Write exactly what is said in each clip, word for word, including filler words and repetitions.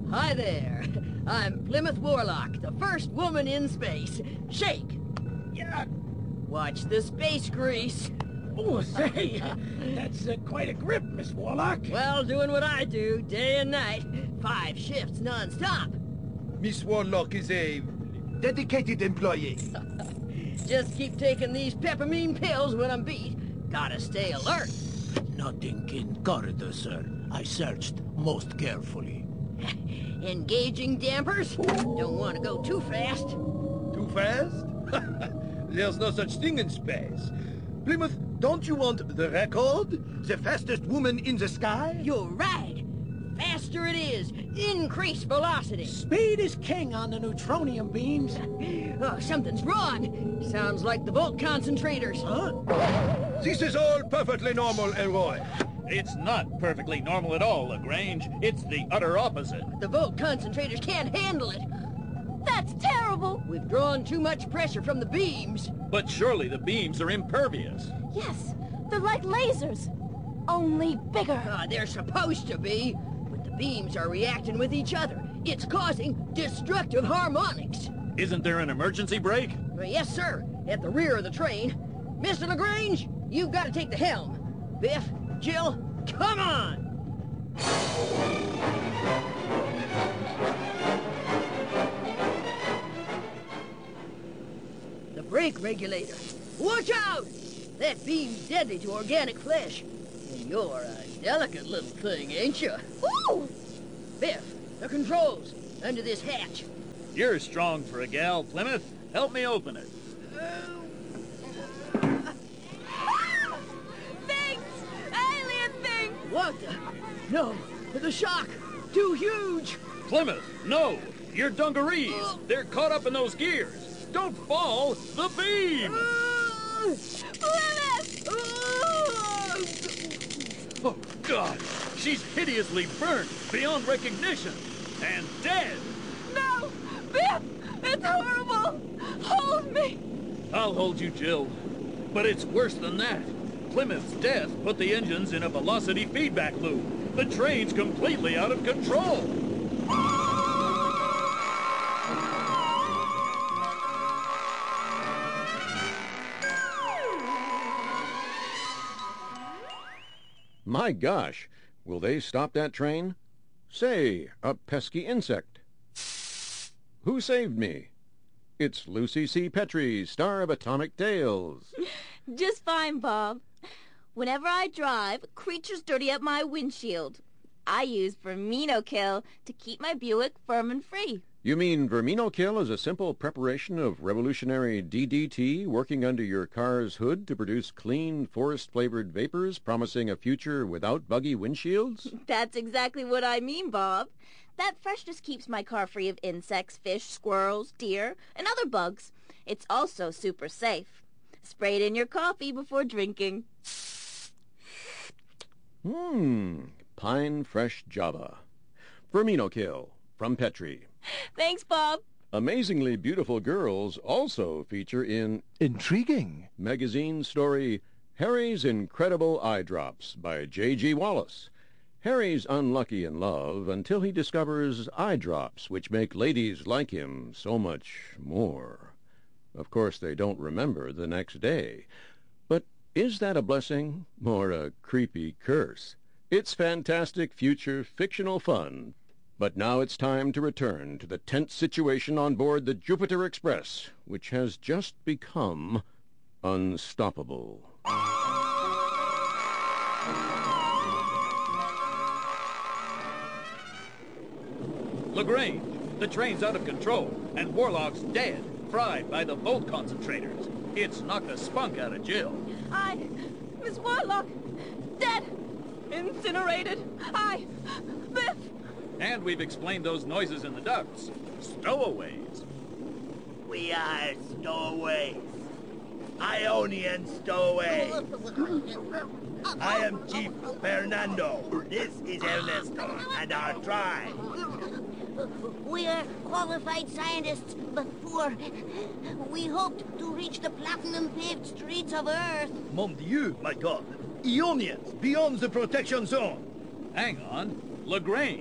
Hi there. I'm Plymouth Warlock, the first woman in space. Shake. Yeah. Watch the space grease. Oh, say, that's uh, quite a grip, Miss Warlock. Well, doing what I do, day and night. Five shifts non-stop. Miss Warlock is a dedicated employee. Just keep taking these peppermine pills when I'm beat. Gotta stay alert. Nothing in corridor, sir. I searched most carefully. Engaging dampers? Don't want to go too fast. Too fast? There's no such thing in space. Plymouth, don't you want the record? The fastest woman in the sky? You're right. Faster it is. Increase velocity. Speed is king on the neutronium beams. Oh, something's wrong. Sounds like the volt concentrators. Huh? This is all perfectly normal, Elroy. It's not perfectly normal at all, LaGrange. It's the utter opposite. The volt concentrators can't handle it. That's terrible! We've drawn too much pressure from the beams. But surely the beams are impervious. Yes, they're like lasers. Only bigger. Uh, they're supposed to be. But the beams are reacting with each other. It's causing destructive harmonics. Isn't there an emergency brake? Uh, yes, sir. At the rear of the train. Mister LaGrange, you've got to take the helm. Biff, Jill, come on! The brake regulator. Watch out! That beam's deadly to organic flesh. And you're a delicate little thing, ain't you? Ooh! Biff, the controls, under this hatch. You're strong for a gal, Plymouth. Help me open it. Things! Alien things! What the? No, the shock. Too huge. Plymouth, no! Your dungarees! They're caught up in those gears! Don't fall! The beam! Uh, Plymouth! Oh, God! She's hideously burnt beyond recognition! And dead! No! Biff! It's horrible! Hold me! I'll hold you, Jill. But it's worse than that. Plymouth's death put the engines in a velocity feedback loop. The train's completely out of control. My gosh, will they stop that train? Say, a pesky insect. Who saved me? It's Lucy C. Petrie, star of Atomic Tales. Just fine, Bob. Whenever I drive, creatures dirty up my windshield. I use Vermino Kill to keep my Buick firm and free. You mean Vermino Kill is a simple preparation of revolutionary D D T working under your car's hood to produce clean, forest-flavored vapors promising a future without buggy windshields? That's exactly what I mean, Bob. That freshness keeps my car free of insects, fish, squirrels, deer, and other bugs. It's also super safe. Spray it in your coffee before drinking. Hmm, Pine Fresh Java. Vermino Kill from Petrie. Thanks, Bob. Amazingly Beautiful Girls also feature in Intriguing magazine story Harry's Incredible Eye Drops by J G Wallace. Harry's unlucky in love until he discovers eye drops which make ladies like him so much more. Of course, they don't remember the next day. But is that a blessing or a creepy curse? It's fantastic future fictional fun. But now it's time to return to the tense situation on board the Jupiter Express, which has just become unstoppable. LaGrange, the train's out of control, and Warlock's dead, fried by the volt concentrators. It's knocked the spunk out of Jill. I... Miss Warlock... dead! Incinerated! I... Biff! And we've explained those noises in the ducts. Stowaways. We are stowaways. Ionian stowaways. I am Chief Fernando. This is Ernesto and our tribe. We are qualified scientists, but poor. We hoped to reach the platinum-paved streets of Earth. Mon Dieu, my God. Ionians, beyond the protection zone. Hang on. LaGrange,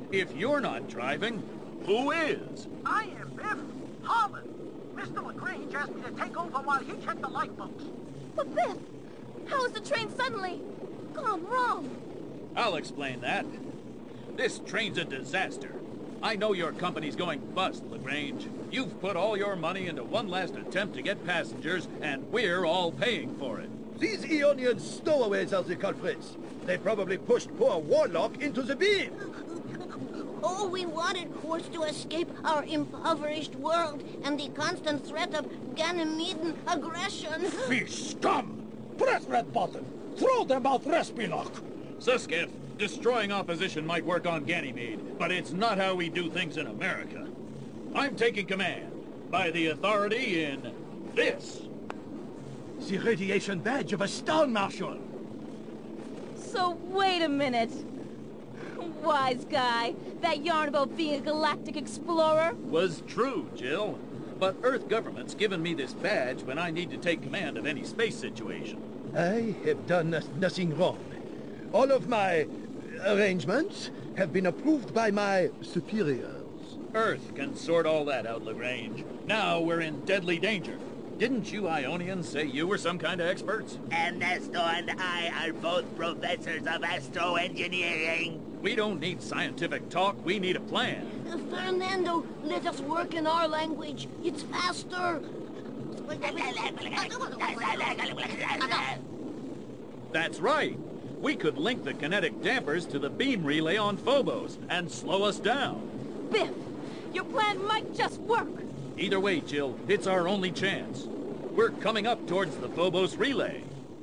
If you're not driving, who is? I am Biff Holland. Mister LaGrange asked me to take over while he checked the lifeboats. But Biff, how is the train suddenly gone wrong? I'll explain that. This train's a disaster. I know your company's going bust, LaGrange. You've put all your money into one last attempt to get passengers, and we're all paying for it. These Ionian stowaways are the culprits. They probably pushed poor Warlock into the beam. All we wanted was to escape our impoverished world and the constant threat of Ganymedean aggression. Fish scum! Press red button! Throw them out Respinock! Suskiff, destroying opposition might work on Ganymede, but it's not how we do things in America. I'm taking command by the authority in this. The radiation badge of a Star Marshal. So wait a minute. Wise guy, that yarn about being a galactic explorer? Was true, Jill. But Earth government's given me this badge when I need to take command of any space situation. I have done no- nothing wrong. All of my arrangements have been approved by my superiors. Earth can sort all that out, LaGrange. Now we're in deadly danger. Didn't you Ionians say you were some kind of experts? Ernesto and I are both professors of astroengineering. We don't need scientific talk, we need a plan. Uh, Fernando, let us work in our language. It's faster. That's right. We could link the kinetic dampers to the beam relay on Phobos and slow us down. Biff, your plan might just work. Either way, Jill, it's our only chance. We're coming up towards the Phobos relay.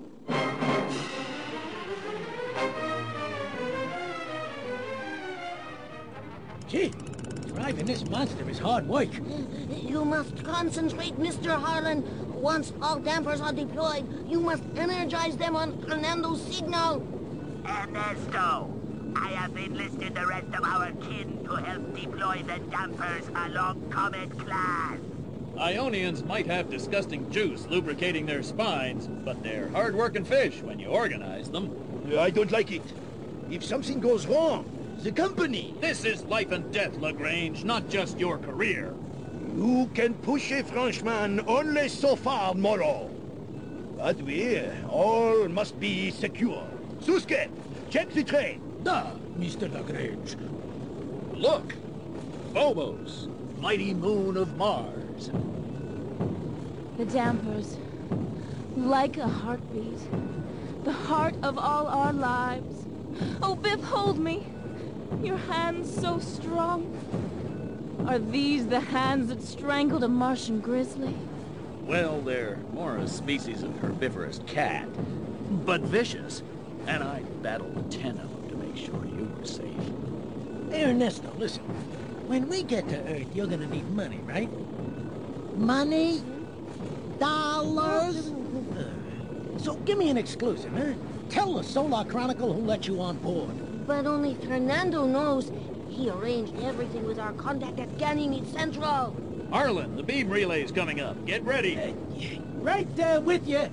Gee, driving this monster is hard work. You must concentrate, Mister Harlan. Once all dampers are deployed, you must energize them on Fernando's signal. Ernesto, I have enlisted the rest of our kin to help deploy the dampers along Comet Class. Ionians might have disgusting juice lubricating their spines, but they're hard-working fish when you organize them. I don't like it. If something goes wrong, the company. This is life and death, LaGrange, not just your career. You can push a Frenchman only so far, Molo. But we all must be secure. Suske, check the train. Da, Mister LaGrange. Look! Phobos, mighty moon of Mars. The dampers, like a heartbeat, the heart of all our lives. Oh, Biff, hold me. Your hands so strong. Are these the hands that strangled a Martian grizzly? Well, they're more a species of herbivorous cat, but vicious. And I'd battle ten of them to make sure you were safe. Hey, Ernesto, listen. When we get to Earth, you're gonna need money, right? Money? Dollars? Uh, so give me an exclusive, huh? Tell the Solar Chronicle who let you on board. But only Fernando knows. He arranged everything with our contact at Ganymede Central. Harlan, the beam relay's coming up. Get ready. Uh, right there with you.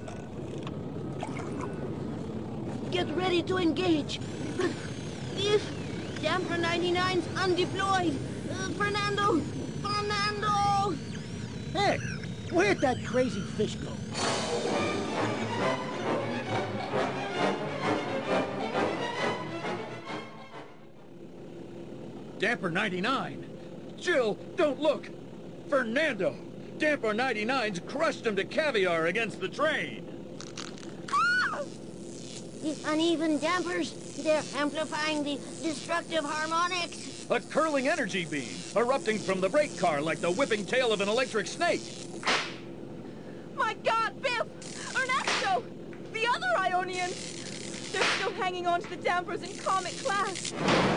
Get ready to engage. But if Damper ninety-nine's undeployed, uh, Fernando, Fernando! Hey, where'd that crazy fish go? Damper ninety-nine. Jill, don't look. Fernando. Damper ninety-nine's crushed him to caviar against the train. The uneven dampers, they're amplifying the destructive harmonics. A curling energy beam, erupting from the brake car like the whipping tail of an electric snake. My God, Biff! Ernesto! The other Ionians! They're still hanging on to the dampers in Comet Class.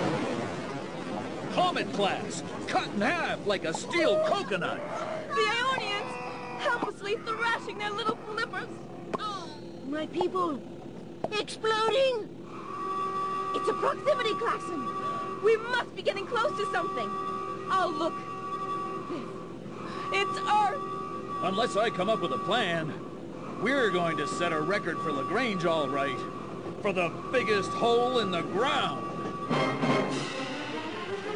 Comet Class, cut in half like a steel coconut. The Ionians, helplessly thrashing their little flippers. My people, exploding! It's a proximity klaxon. We must be getting close to something. Oh, look. Biff, it's Earth. Unless I come up with a plan, we're going to set a record for LaGrange, all right. For the biggest hole in the ground.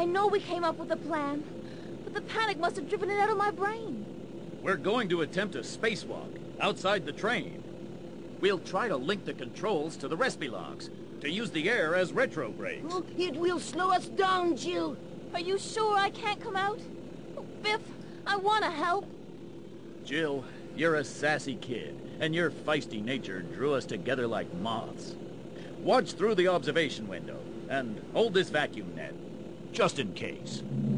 I know we came up with a plan, but the panic must have driven it out of my brain. We're going to attempt a spacewalk outside the train. We'll try to link the controls to the Respilogs to use the air as retro brakes. Oh, it will slow us down, Jill. Are you sure I can't come out? Oh, Biff, I want to help. Jill, you're a sassy kid, and your feisty nature drew us together like moths. Watch through the observation window, and hold this vacuum net, just in case.